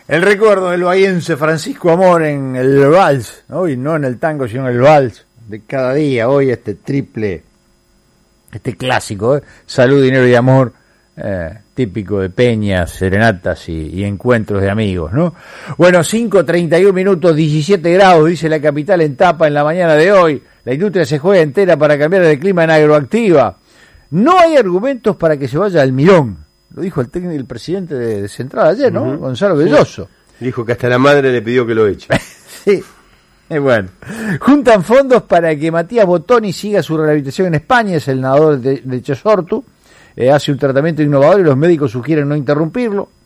El recuerdo del bahiense Francisco Amor en el vals, hoy no en el tango, sino en el vals de cada día, hoy este clásico, Salud, Dinero y Amor, típico de peñas, serenatas y encuentros de amigos, ¿no? Bueno, 5:31 minutos, 17 grados, dice la capital en Tapa en la mañana de hoy. La industria se juega entera para cambiar el clima en Agroactiva. No hay argumentos para que se vaya al Mirón. Lo dijo el presidente de Central ayer, ¿no? Uh-huh. Gonzalo Belloso. Dijo que hasta la madre le pidió que lo eche. Sí. Bueno. Juntan fondos para que Matías Bottoni siga su rehabilitación en España. Es el nadador de Chesortu. Hace un tratamiento innovador y los médicos sugieren no interrumpirlo.